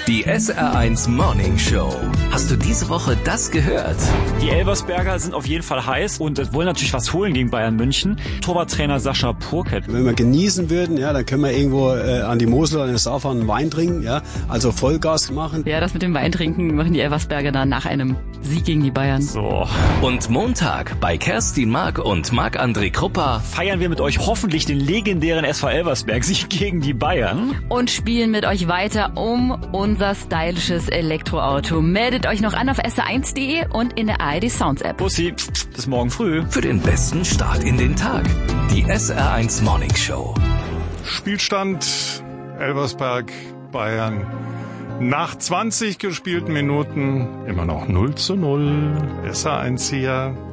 Die SR1 Morning Show. Hast du diese Woche das gehört? Die Elversberger sind auf jeden Fall heiß und wollen natürlich was holen gegen Bayern München. Torwarttrainer Sascha Purkett. Wenn wir genießen würden, ja, dann können wir irgendwo an die Mosel oder an den Saar einen Wein trinken, ja, also Vollgas machen. Ja, das mit dem Wein trinken machen die Elversberger dann nach einem Sieg gegen die Bayern. So. Und Montag bei Kerstin Mark und Marc-André Krupper Feiern wir mit euch hoffentlich den legendären SV Elversberg-Sieg gegen die Bayern. Und spielen mit euch weiter um unser stylisches Elektroauto. Meldet euch noch an auf sr1.de und in der ARD Sounds App. Bussi, bis morgen früh. für den besten Start in den Tag. Die SR1 Morning Show. Spielstand Elversberg Bayern. Nach 20 gespielten Minuten immer noch 0:0. SR1 hier.